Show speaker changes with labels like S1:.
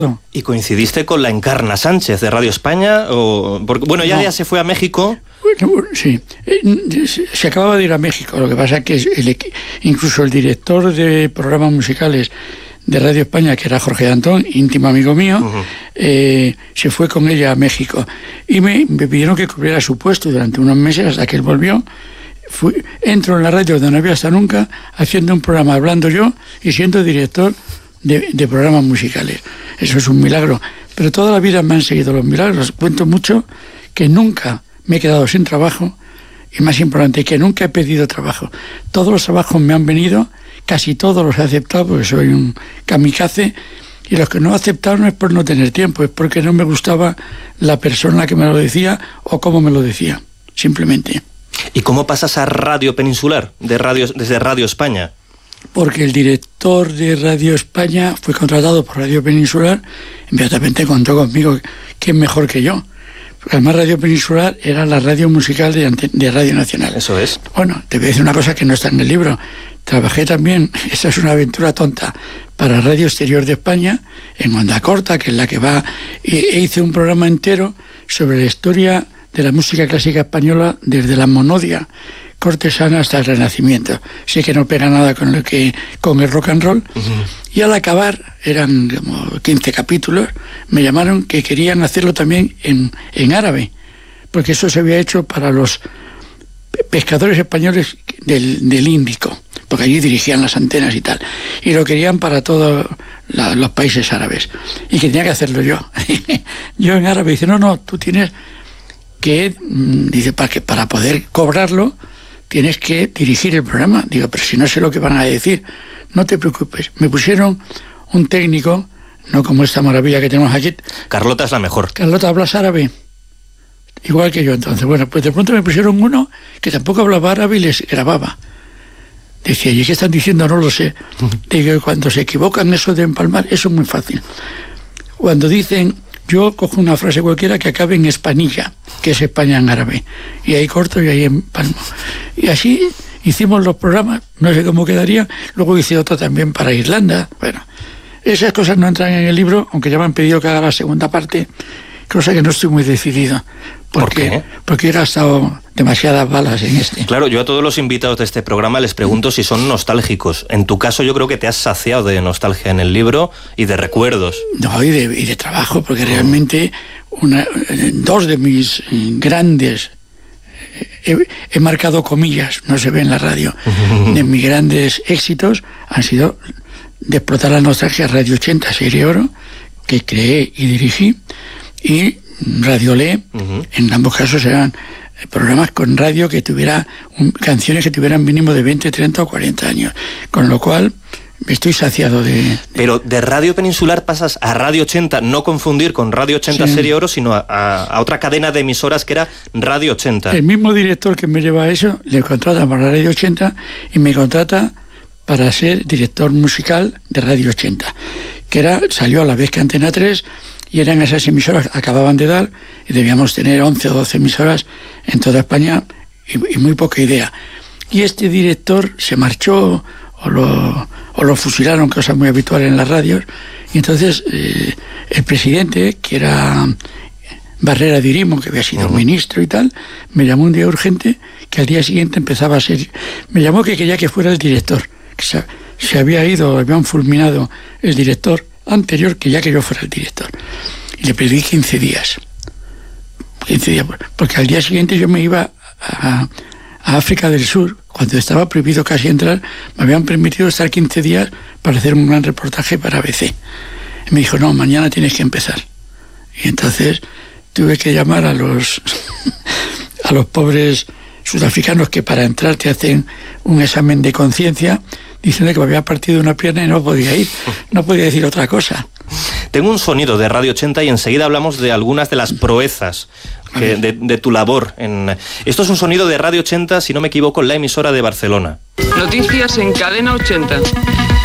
S1: ¿Y coincidiste con la Encarna Sánchez de Radio España? Porque, bueno, ya se fue a México.
S2: Bueno, sí, se acababa de ir a México. Lo que pasa es que incluso el director de programas musicales de Radio España, que era Jorge Antón, íntimo amigo mío, se fue con ella a México. Y me pidieron que cubriera su puesto durante unos meses hasta que él volvió. Entro en la radio donde no había hasta nunca, haciendo un programa, hablando yo y siendo director de programas musicales. Eso es un milagro. Pero toda la vida me han seguido los milagros. Cuento mucho que nunca me he quedado sin trabajo y, más importante, que nunca he pedido trabajo. Todos los trabajos me han venido, casi todos los he aceptado porque soy un kamikaze, y los que no he aceptado no es por no tener tiempo, es porque no me gustaba la persona que me lo decía o cómo me lo decía, simplemente.
S1: ¿Y cómo pasas a Radio Peninsular, desde Radio España?
S2: Porque el director de Radio España fue contratado por Radio Peninsular, inmediatamente contó conmigo, que es mejor que yo. Porque además Radio Peninsular era la radio musical de Radio Nacional.
S1: Eso es.
S2: Bueno, te voy a decir una cosa que no está en el libro. Trabajé también, esta es una aventura tonta, para Radio Exterior de España, en Onda Corta, que es la que va, e hice un programa entero sobre la historia de la música clásica española desde la monodia cortesana hasta el Renacimiento. Sé que no pega nada con el rock and roll. Y al acabar, eran como 15 capítulos, me llamaron que querían hacerlo también en árabe, porque eso se había hecho para los pescadores españoles del Índico, porque allí dirigían las antenas y tal, y lo querían para todos los países árabes, y que tenía que hacerlo yo. Yo en árabe dice, no, tú tienes que, dice, para poder cobrarlo, tienes que dirigir el programa. Digo, pero si no sé lo que van a decir, no te preocupes. Me pusieron un técnico, no como esta maravilla que tenemos aquí.
S1: Carlota es la mejor.
S2: Carlota, ¿hablas árabe? Igual que yo, entonces. Bueno, pues de pronto me pusieron uno que tampoco hablaba árabe y les grababa. Decía, ¿y qué están diciendo? No lo sé. Digo, cuando se equivocan eso de empalmar, eso es muy fácil. Cuando dicen, yo cojo una frase cualquiera que acabe en Espanilla, que es España en árabe, y ahí corto y ahí empalmo. Y así hicimos los programas, no sé cómo quedaría. Luego hice otro también para Irlanda. Bueno, esas cosas no entran en el libro, aunque ya me han pedido que haga la segunda parte, cosa que no estoy muy decidido.
S1: ¿Por qué?
S2: Porque he gastado demasiadas balas en este.
S1: Claro, yo a todos los invitados de este programa les pregunto si son nostálgicos. En tu caso yo creo que te has saciado de nostalgia en el libro y de recuerdos.
S2: No, y de trabajo, porque realmente dos de mis grandes, he marcado comillas, no se ve en la radio, de mis grandes éxitos han sido de explotar la nostalgia Radio 80, Serie Oro, que creé y dirigí, y Radio Le. En ambos casos eran programas con radio que tuviera canciones que tuvieran mínimo de 20, 30 o 40 años, con lo cual estoy saciado de...
S1: Pero de Radio Peninsular pasas a Radio 80, no confundir con Radio 80 sí. Serie Oro, sino a otra cadena de emisoras que era Radio 80.
S2: El mismo director que me lleva a eso, le contrata para Radio 80 y me contrata para ser director musical de Radio 80, que salió a la vez que Antena 3, y eran esas emisoras que acababan de dar, y debíamos tener 11 o 12 emisoras en toda España, y muy poca idea. Y este director se marchó, o lo fusilaron, cosa muy habitual en las radios, y entonces el presidente, que era Barrera de Irimo, que había sido ministro y tal, me llamó un día urgente, que al día siguiente empezaba a ser... Me llamó que quería que fuera el director, que se había ido, habían fulminado el director anterior, que ya que yo fuera el director. Y le pedí 15 días. 15 días, porque al día siguiente yo me iba a África del Sur, cuando estaba prohibido casi entrar, me habían permitido estar 15 días para hacer un gran reportaje para ABC. Y me dijo, no, mañana tienes que empezar. Y entonces tuve que llamar a los pobres sudafricanos que para entrar te hacen un examen de conciencia, diciendo que me había partido una pierna y no podía ir, no podía decir otra cosa.
S1: Tengo un sonido de Radio 80 y enseguida hablamos de algunas de las proezas de tu labor. Esto es un sonido de Radio 80, si no me equivoco, la emisora de Barcelona.
S3: Noticias en Cadena 80.